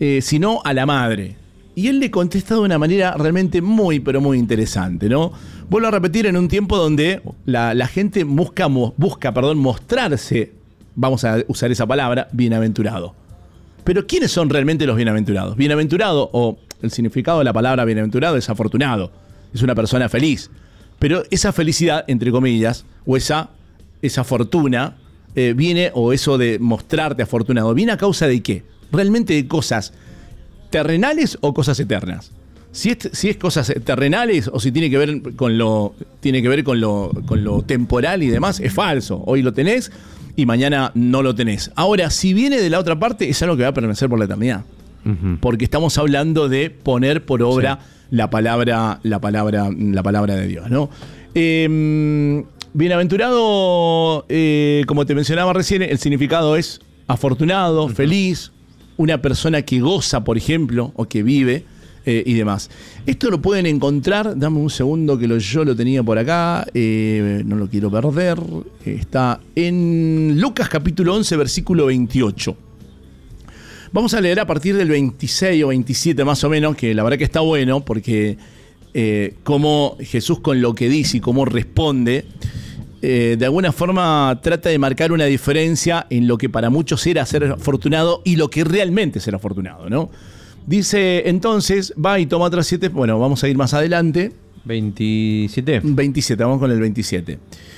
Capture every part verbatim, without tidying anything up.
eh, sino a la madre. Y él le contesta de una manera realmente muy, pero muy interesante, ¿no? Vuelvo a repetir, en un tiempo donde la, la gente busca, busca perdón, mostrarse, vamos a usar esa palabra, bienaventurado. Pero ¿quiénes son realmente los bienaventurados? Bienaventurado, o el significado de la palabra bienaventurado es afortunado, es una persona feliz. Pero esa felicidad, entre comillas, o esa, esa fortuna, eh, viene, o eso de mostrarte afortunado, ¿viene a causa de qué? Realmente de cosas terrenales o cosas eternas. Si es, si es cosas terrenales o si tiene que ver con lo, tiene que ver con lo, con lo temporal y demás, es falso. Hoy lo tenés y mañana no lo tenés. Ahora, si viene de la otra parte, es algo que va a permanecer por la eternidad. Uh-huh. Porque estamos hablando de poner por obra sí. la palabra, la palabra, la palabra de Dios, ¿no? Eh, bienaventurado, eh, como te mencionaba recién, el significado es afortunado, uh-huh. feliz, una persona que goza, por ejemplo, o que vive eh, y demás. Esto lo pueden encontrar, dame un segundo que lo, yo lo tenía por acá, eh, no lo quiero perder, está en Lucas capítulo once, versículo veintiocho. Vamos a leer a partir del veintiséis o veintisiete más o menos, que la verdad que está bueno, porque eh, cómo Jesús con lo que dice y cómo responde, Eh, de alguna forma trata de marcar una diferencia en lo que para muchos era ser afortunado y lo que realmente es ser afortunado, ¿no? Dice, entonces, va y toma otras siete, bueno, vamos a ir más adelante. veintisiete. veintisiete, vamos con el veintisiete.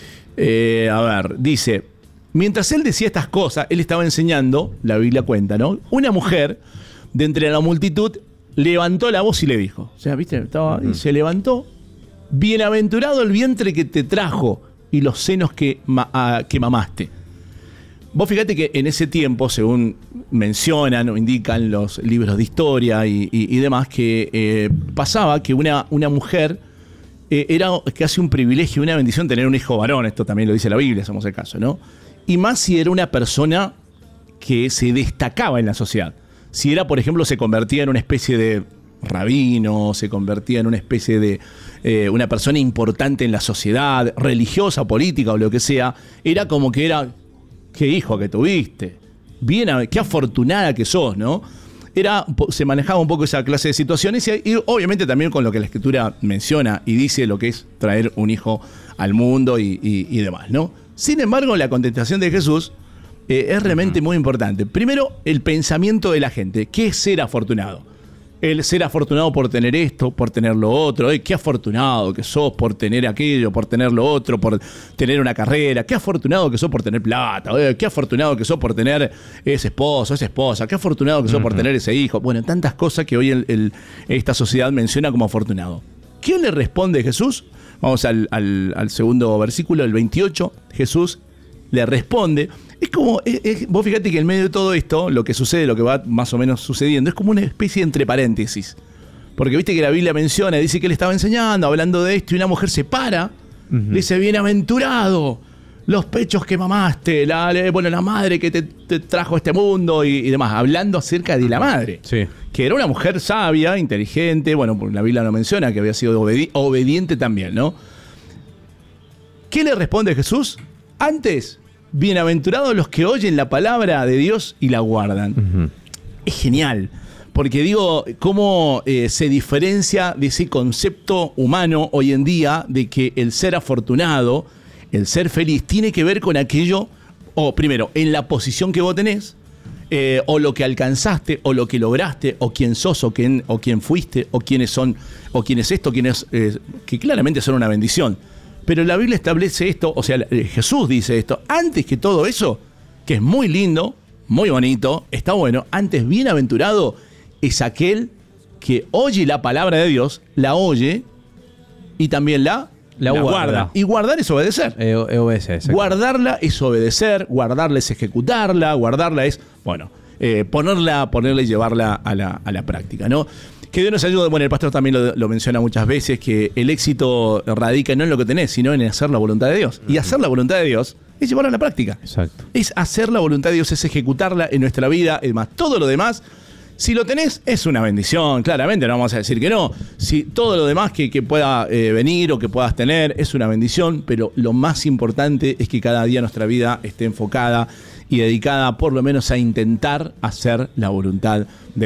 Eh, a ver, dice, mientras él decía estas cosas, él estaba enseñando, la Biblia cuenta, ¿no? Una mujer de entre la multitud levantó la voz y le dijo, o sea, ¿viste? Estaba, uh-huh. y se levantó, bienaventurado el vientre que te trajo y los senos que, ma, a, que mamaste. Vos fíjate que en ese tiempo, según mencionan o indican los libros de historia y, y, y demás, que eh, pasaba que una, una mujer eh, era casi un privilegio, una bendición tener un hijo varón. Esto también lo dice la Biblia, somos el caso, ¿no? Y más si era una persona que se destacaba en la sociedad. Si era, por ejemplo, se convertía en una especie de rabino, se convertía en una especie de eh, una persona importante en la sociedad, religiosa, política o lo que sea, era como que era, qué hijo que tuviste, bien, qué afortunada que sos, ¿no? Era, se manejaba un poco esa clase de situaciones y, y obviamente también con lo que la Escritura menciona y dice lo que es traer un hijo al mundo y, y, y demás, ¿no? Sin embargo, la contestación de Jesús eh, es realmente muy importante. Primero, el pensamiento de la gente. ¿Qué es ser afortunado? El ser afortunado por tener esto, por tener lo otro. Eh, qué afortunado que sos por tener aquello, por tener lo otro, por tener una carrera. Qué afortunado que sos por tener plata. Eh, qué afortunado que sos por tener ese esposo, esa esposa. Qué afortunado que sos uh-huh. por tener ese hijo. Bueno, tantas cosas que hoy el, el, esta sociedad menciona como afortunado. ¿Quién le responde Jesús? Vamos al, al, al segundo versículo, el veintiocho. Jesús le responde. Es como, es, es, vos fíjate que en medio de todo esto, lo que sucede, lo que va más o menos sucediendo, es como una especie de entre paréntesis. Porque viste que la Biblia menciona, dice que él estaba enseñando, hablando de esto, y una mujer se para, uh-huh. le dice, bienaventurado, los pechos que mamaste, la, bueno, la madre que te, te trajo a este mundo y, y demás, hablando acerca de la madre. Sí. Que era una mujer sabia, inteligente, bueno, la Biblia lo menciona, que había sido obedi- obediente también, ¿no? ¿Qué le responde Jesús? Antes, bienaventurados los que oyen la palabra de Dios y la guardan. Uh-huh. Es genial, porque digo, cómo eh, se diferencia de ese concepto humano hoy en día de que el ser afortunado, el ser feliz, tiene que ver con aquello, o primero, en la posición que vos tenés, eh, o lo que alcanzaste, o lo que lograste, o quién sos, o quién, o quién fuiste, o quiénes son, o quién es esto, quién es, eh, que claramente son una bendición. Pero la Biblia establece esto, o sea, Jesús dice esto, antes que todo eso, que es muy lindo, muy bonito, está bueno, antes bienaventurado es aquel que oye la palabra de Dios, la oye y también la, la, la guarda. guarda. Y guardar es obedecer. Eh, eh, obedecer guardarla es obedecer, guardarla es ejecutarla, guardarla es, bueno, eh, ponerla, ponerla y llevarla a la, a la práctica, ¿no? Que Dios nos ayude. Bueno, el pastor también lo, lo menciona muchas veces, que el éxito radica no en lo que tenés, sino en hacer la voluntad de Dios. Y hacer la voluntad de Dios es llevarla a la práctica. Exacto. Es hacer la voluntad de Dios, es ejecutarla en nuestra vida. Además, todo lo demás, si lo tenés, es una bendición, claramente, no vamos a decir que no. Si todo lo demás que, que pueda eh, venir o que puedas tener es una bendición, pero lo más importante es que cada día nuestra vida esté enfocada y dedicada por lo menos a intentar hacer la voluntad de Dios.